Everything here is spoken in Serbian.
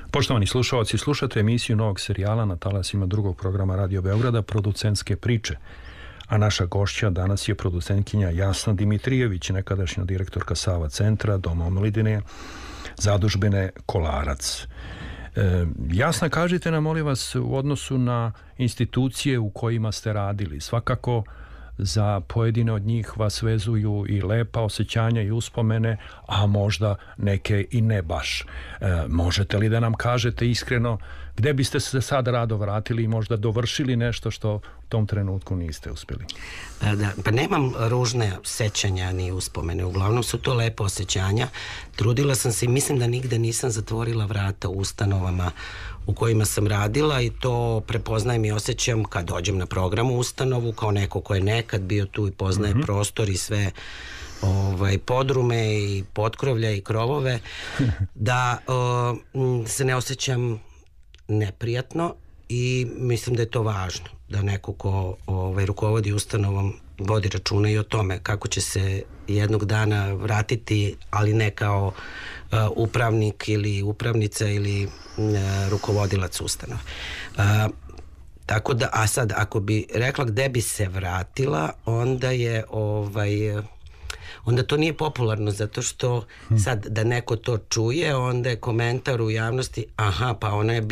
Poštovani slušalci, slušate emisiju novog serijala na talasima drugog programa Radio Beograda Producentske priče. A naša gošća danas je producentkinja Jasna Dimitrijević, nekadašnja direktorka Sava centra, Doma omladine, zadužbine Kolarac. Jasna, kažite nam, molim vas, u odnosu na institucije u kojima ste radili. Svakako za pojedine od njih vas vezuju i lepa osjećanja i uspomene, a možda neke i ne baš. Možete li da nam kažete iskreno gde biste se sad rado vratili i možda dovršili nešto što u tom trenutku niste uspjeli? Pa nemam ružne sećanja ni uspomene, uglavnom su to lepe osjećanja. Trudila sam se i mislim da nigde nisam zatvorila vrata u ustanovama u kojima sam radila i to prepoznajem i osjećam kad dođem na program u ustanovu kao neko ko je nekad bio tu i poznaje prostor i sve podrume i potkrovlja i krovove, da se ne osjećam neprijatno i mislim da je to važno, da neko ko rukovodi ustanovom vodi računa i o tome kako će se jednog dana vratiti, ali ne kao upravnik ili upravnica ili rukovodilac ustanove. Tako da, a sad ako bi rekla gde bi se vratila, onda je onda to nije popularno, zato što sad da neko to čuje, onda je komentar u javnosti, aha, pa ona je